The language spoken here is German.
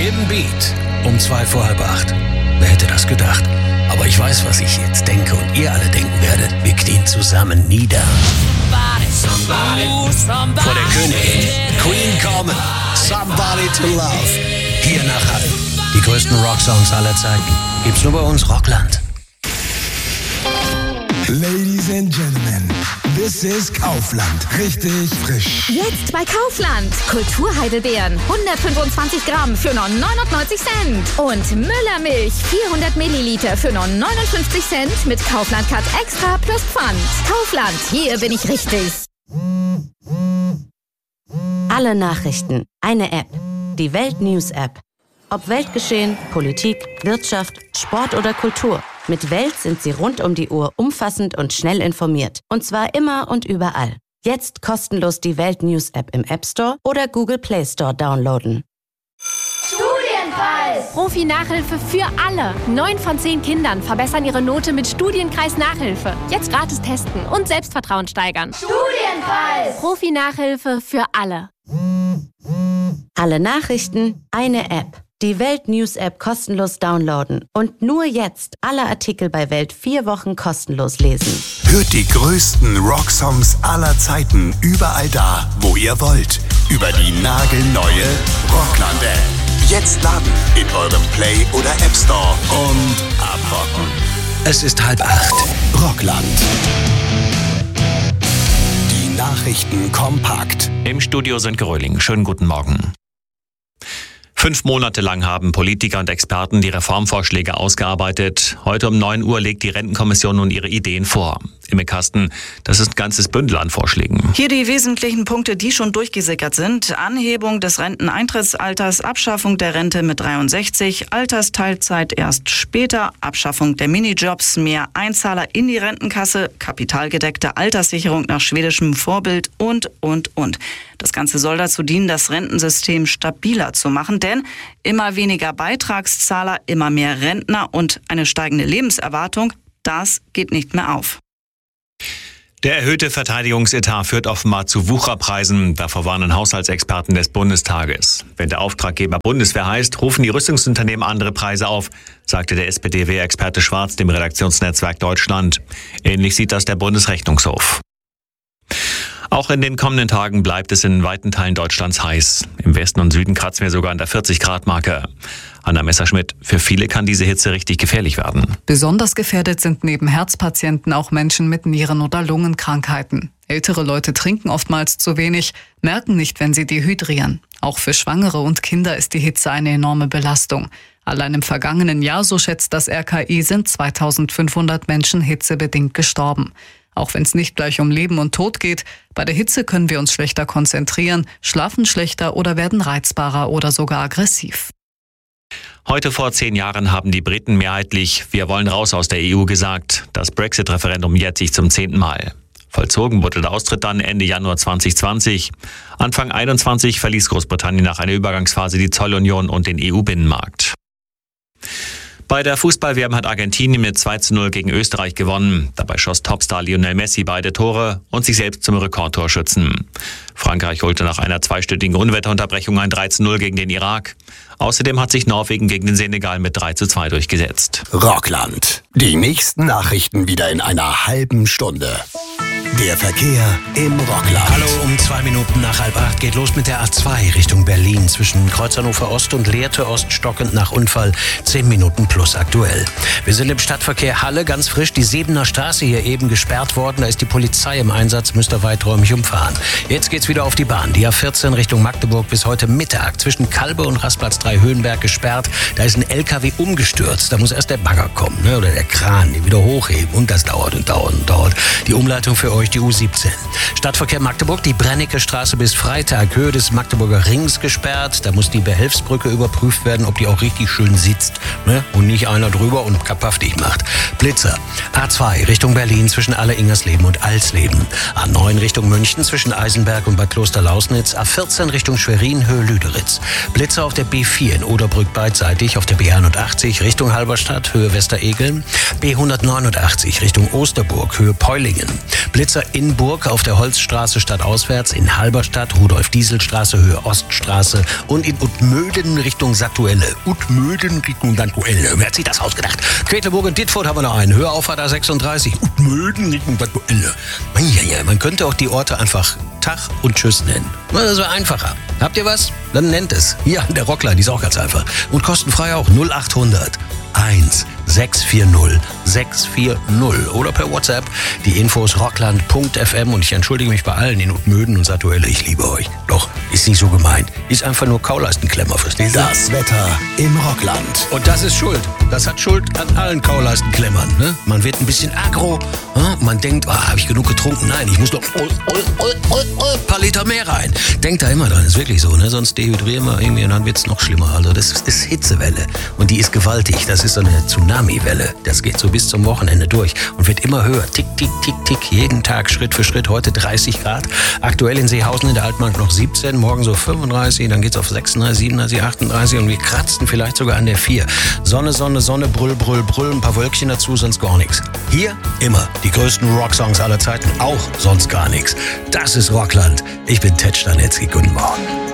Hidden Beat um 8:02. Wer hätte das gedacht? Aber ich weiß, was ich jetzt denke und ihr alle denken werdet. Wir knien zusammen nieder. Vor der Königin, Queen Carmen, Somebody to Love. Hier nach Hall. Die größten Rocksongs aller Zeiten. Gibt's nur bei uns, Rockland. Ladies and Gentlemen, this is Kaufland. Richtig frisch. Jetzt bei Kaufland. Kulturheidelbeeren 125 Gramm für nur 99 Cent. Und Müllermilch 400 Milliliter für nur 59 Cent mit Kaufland Cut Extra plus Pfand. Kaufland, hier bin ich richtig. Alle Nachrichten, eine App. Die Welt News App. Ob Weltgeschehen, Politik, Wirtschaft, Sport oder Kultur. Mit Welt sind Sie rund um die Uhr umfassend und schnell informiert. Und zwar immer und überall. Jetzt kostenlos die Welt News App im App Store oder Google Play Store downloaden. Studienpreis! Profi-Nachhilfe für alle. 9 von 10 Kindern verbessern ihre Note mit Studienkreis Nachhilfe. Jetzt gratis testen und Selbstvertrauen steigern. Studienpreis! Profi-Nachhilfe für alle. Alle Nachrichten, eine App. Die Welt News App kostenlos downloaden. Und nur jetzt alle Artikel bei Welt 4 Wochen kostenlos lesen. Hört die größten Rocksongs aller Zeiten überall da, wo ihr wollt. Über die nagelneue Rockland-App. Jetzt laden in eurem Play- oder App Store und abrocken. Es ist 7:30. Rockland. Die Nachrichten kompakt. Im Studio Sönke Röhling. Schönen guten Morgen. 5 Monate lang haben Politiker und Experten die Reformvorschläge ausgearbeitet. Heute um 9 Uhr legt die Rentenkommission nun ihre Ideen vor. Im Kasten, das ist ein ganzes Bündel an Vorschlägen. Hier die wesentlichen Punkte, die schon durchgesickert sind. Anhebung des Renteneintrittsalters, Abschaffung der Rente mit 63, Altersteilzeit erst später, Abschaffung der Minijobs, mehr Einzahler in die Rentenkasse, kapitalgedeckte Alterssicherung nach schwedischem Vorbild und. Das Ganze soll dazu dienen, das Rentensystem stabiler zu machen, denn immer weniger Beitragszahler, immer mehr Rentner und eine steigende Lebenserwartung, das geht nicht mehr auf. Der erhöhte Verteidigungsetat führt offenbar zu Wucherpreisen. Davor warnen Haushaltsexperten des Bundestages. Wenn der Auftraggeber Bundeswehr heißt, rufen die Rüstungsunternehmen andere Preise auf, sagte der SPD-Wehrexperte Schwarz dem Redaktionsnetzwerk Deutschland. Ähnlich sieht das der Bundesrechnungshof. Auch in den kommenden Tagen bleibt es in weiten Teilen Deutschlands heiß. Im Westen und Süden kratzen wir sogar an der 40-Grad-Marke. Anna Messerschmidt, für viele kann diese Hitze richtig gefährlich werden. Besonders gefährdet sind neben Herzpatienten auch Menschen mit Nieren- oder Lungenkrankheiten. Ältere Leute trinken oftmals zu wenig, merken nicht, wenn sie dehydrieren. Auch für Schwangere und Kinder ist die Hitze eine enorme Belastung. Allein im vergangenen Jahr, so schätzt das RKI, sind 2500 Menschen hitzebedingt gestorben. Auch wenn es nicht gleich um Leben und Tod geht, bei der Hitze können wir uns schlechter konzentrieren, schlafen schlechter oder werden reizbarer oder sogar aggressiv. Heute vor 10 Jahren haben die Briten mehrheitlich "Wir wollen raus aus der EU" gesagt. Das Brexit-Referendum jährt sich zum 10. Mal. Vollzogen wurde der Austritt dann Ende Januar 2020. Anfang 2021 verließ Großbritannien nach einer Übergangsphase die Zollunion und den EU-Binnenmarkt. Bei der Fußball-WM hat Argentinien mit 2:0 gegen Österreich gewonnen. Dabei schoss Topstar Lionel Messi beide Tore und sich selbst zum Rekordtorschützen. Frankreich holte nach einer 2-stündigen Unwetterunterbrechung ein 3:0 gegen den Irak. Außerdem hat sich Norwegen gegen den Senegal mit 3:2 durchgesetzt. Rockland. Die nächsten Nachrichten wieder in einer halben Stunde. Der Verkehr im Rockland. Hallo, um 2 Minuten nach 7:30 geht los mit der A2 Richtung Berlin. Zwischen Kreuz Hannover Ost und Lehrte Ost stockend nach Unfall. 10 Minuten plus aktuell. Wir sind im Stadtverkehr Halle, ganz frisch. Die Sebener Straße hier eben gesperrt worden. Da ist die Polizei im Einsatz, müsst ihr weiträumig umfahren. Jetzt geht's wieder auf die Bahn. Die A14 Richtung Magdeburg bis heute Mittag. Zwischen Kalbe und Rastplatz 3 Höhenberg gesperrt. Da ist ein LKW umgestürzt. Da muss erst der Bagger kommen, ne? Oder der Kran, den wieder hochheben. Und das dauert und dauert und dauert. Die Umleitung für euch die U17. Stadtverkehr Magdeburg, die Brennicke Straße bis Freitag, Höhe des Magdeburger Rings gesperrt. Da muss die Behelfsbrücke überprüft werden, ob die auch richtig schön sitzt, ne? Und nicht einer drüber und kapaftig macht. Blitzer. A2 Richtung Berlin zwischen Alle-Ingersleben und Alsleben. A9 Richtung München zwischen Eisenberg und Bad Klosterlausnitz. A14 Richtung Schwerin, Höhe Lüderitz. Blitzer auf der B4 B4 in Oderbrück beidseitig auf der B81 Richtung Halberstadt, Höhe Westeregeln. B189 Richtung Osterburg, Höhe Peulingen. Blitzer in Burg auf der Holzstraße stadtauswärts, in Halberstadt, Rudolf-Diesel-Straße, Höhe Oststraße und in Utmöden Richtung Satuelle. Utmöden Richtung Satuelle. Wer hat sich das ausgedacht? Quedlinburg und Dittfurt haben wir noch einen. Höhe Auffahrt A36. Utmöden Richtung Satuelle. Man könnte auch die Orte einfach Tag und Tschüss nennen. Das wäre einfacher. Habt ihr was? Dann nennt es. Hier an der Rockline, die ist auch ganz einfach. Und kostenfrei auch 0800 1640 640 oder per WhatsApp. Die Infos rockland.fm und ich entschuldige mich bei allen in Utmöden und Satuelle. Ich liebe euch. Doch, ist nicht so gemeint. Ist einfach nur Kauleistenklemmer, verstehst du? Das Wetter im Rockland. Und das ist Schuld. Das hat Schuld an allen Kauleistenklemmern. Ne? Man wird ein bisschen aggro. Man denkt, habe ich genug getrunken? Nein, ich muss doch ein paar Liter mehr rein. Denkt da immer dran, ist wirklich so. Ne? Sonst dehydrieren wir irgendwie und dann wird es noch schlimmer. Also das ist Hitzewelle und die ist gewaltig. Das ist so eine Tsunami-Welle. Das geht so bis zum Wochenende durch und wird immer höher. Tick, tick, tick, tick. Jeden Tag Schritt für Schritt. Heute 30 Grad. Aktuell in Seehausen in der Altmark noch 17. Morgen so 35. Dann geht's auf 36, 37, 38 und wir kratzen vielleicht sogar an der 4. Sonne, Sonne, Sonne, Brüll, Brüll, Brüll. Ein paar Wölkchen dazu, sonst gar nichts. Hier immer die größten Rocksongs aller Zeiten. Auch sonst gar nichts. Das ist Rockland. Ich bin Ted Stanetzky. Guten Morgen.